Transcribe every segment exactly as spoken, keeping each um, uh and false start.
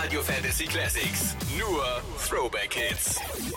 Radio Fantasy Classics. Nur Throwback Hits.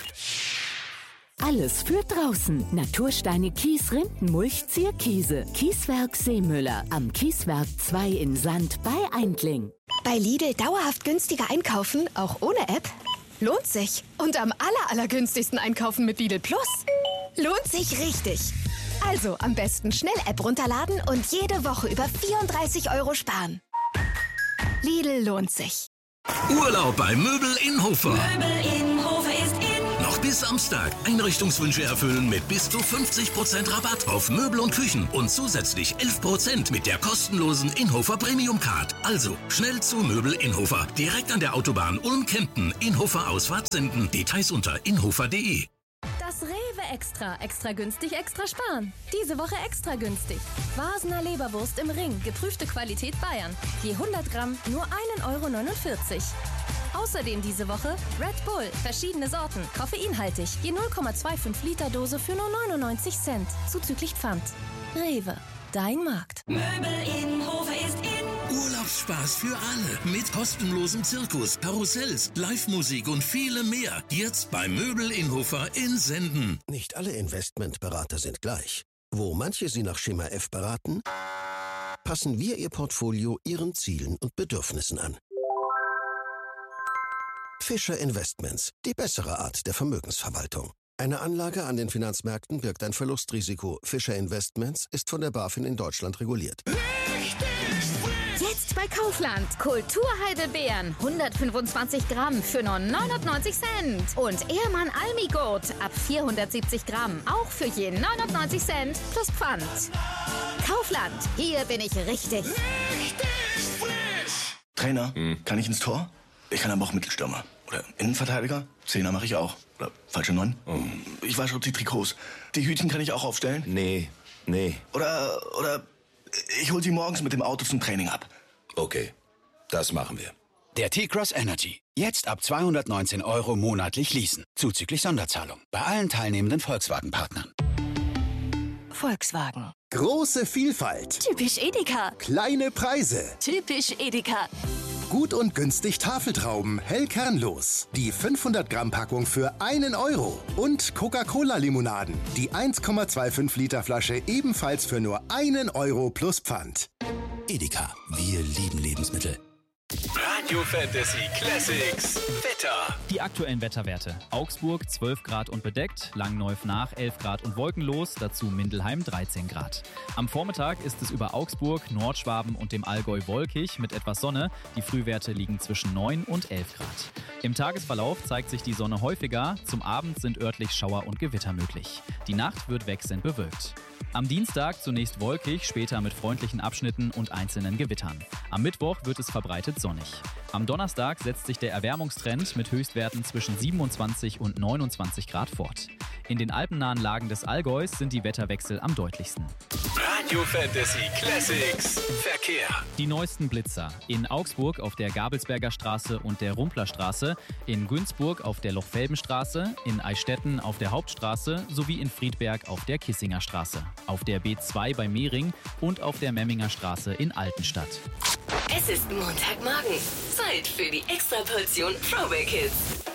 Alles für draußen. Natursteine, Kies, Rindenmulch, Zierkiese. Kieswerk Seemüller. Am Kieswerk zwei in Sand bei Eindling. Bei Lidl dauerhaft günstiger einkaufen, auch ohne App? Lohnt sich. Und am aller, allergünstigsten einkaufen mit Lidl Plus? Lohnt sich richtig. Also am besten schnell App runterladen und jede Woche über vierunddreißig Euro sparen. Lidl lohnt sich. Urlaub bei Möbel Innhofer. Möbel Innhofer ist in. Noch bis Samstag Einrichtungswünsche erfüllen mit bis zu fünfzig Prozent Rabatt auf Möbel und Küchen und zusätzlich elf Prozent mit der kostenlosen Innhofer Premium Card. Also schnell zu Möbel Innhofer. Direkt an der Autobahn Ulm-Kempten. Innhofer Ausfahrt senden. Details unter innhofer punkt de. Das Rewe Extra. Extra günstig, extra sparen. Diese Woche extra günstig. Wasener Leberwurst im Ring. Geprüfte Qualität Bayern. Je hundert Gramm nur ein Euro neunundvierzig. Außerdem diese Woche Red Bull. Verschiedene Sorten. Koffeinhaltig. Je null Komma fünfundzwanzig Liter Dose für nur neunundneunzig Cent. Zuzüglich Pfand. Rewe. Dein Markt. Möbel Innhofer ist in. Urlaubsspaß für alle mit kostenlosem Zirkus, Karussells, Live-Musik und viele mehr. Jetzt bei Möbel Innhofer in Senden. Nicht alle Investmentberater sind gleich. Wo manche Sie nach Schema F beraten, passen wir Ihr Portfolio Ihren Zielen und Bedürfnissen an. Fischer Investments, die bessere Art der Vermögensverwaltung. Eine Anlage an den Finanzmärkten birgt ein Verlustrisiko. Fischer Investments ist von der BaFin in Deutschland reguliert. Jetzt bei Kaufland. Kulturheidelbeeren. hundertfünfundzwanzig Gramm für nur neunundneunzig Cent. Und Ehrmann Almigurt ab vierhundertsiebzig Gramm. Auch für je neunundneunzig Cent plus Pfand. Kaufland. Hier bin ich richtig. Richtig frisch. Trainer, hm. kann ich ins Tor? Ich kann aber auch Mittelstürmer. Oder Innenverteidiger. Zehner mache ich auch. Oder falsche Neun. Oh. Ich wasche die Trikots. Die Hütchen kann ich auch aufstellen? Nee, nee. Oder, oder ich hol sie morgens mit dem Auto zum Training ab. Okay, das machen wir. Der T-Cross Energy. Jetzt ab zweihundertneunzehn Euro monatlich leasen. Zuzüglich Sonderzahlung. Bei allen teilnehmenden Volkswagen-Partnern. Volkswagen. Große Vielfalt. Typisch Edeka. Kleine Preise. Typisch Edeka. Gut und günstig Tafeltrauben, hell kernlos. Die fünfhundert Gramm Packung für einen Euro. Und Coca-Cola-Limonaden. Die eins Komma fünfundzwanzig Liter Flasche ebenfalls für nur einen Euro plus Pfand. Edeka, wir lieben Lebensmittel. Radio Fantasy Classics Wetter. Die aktuellen Wetterwerte. Augsburg zwölf Grad und bedeckt, Langenneuf-Nach elf Grad und wolkenlos, dazu Mindelheim dreizehn Grad. Am Vormittag ist es über Augsburg, Nordschwaben und dem Allgäu wolkig mit etwas Sonne. Die Frühwerte liegen zwischen neun und elf Grad. Im Tagesverlauf zeigt sich die Sonne häufiger, zum Abend sind örtlich Schauer und Gewitter möglich. Die Nacht wird wechselnd bewölkt. Am Dienstag zunächst wolkig, später mit freundlichen Abschnitten und einzelnen Gewittern. Am Mittwoch wird es verbreitet sonnig. Am Donnerstag setzt sich der Erwärmungstrend mit Höchstwerten zwischen siebenundzwanzig und neunundzwanzig Grad fort. In den alpennahen Lagen des Allgäus sind die Wetterwechsel am deutlichsten. Radio Fantasy Classics Verkehr. Die neuesten Blitzer. In Augsburg auf der Gabelsberger Straße und der Rumplerstraße, in Günzburg auf der Lochfelbenstraße, in Eichstätten auf der Hauptstraße sowie in Friedberg auf der Kissinger Straße, auf der B zwei bei Mehring und auf der Memminger Straße in Altenstadt. Es ist Montagmorgen. Zeit für die Extraportion Throwback Hits.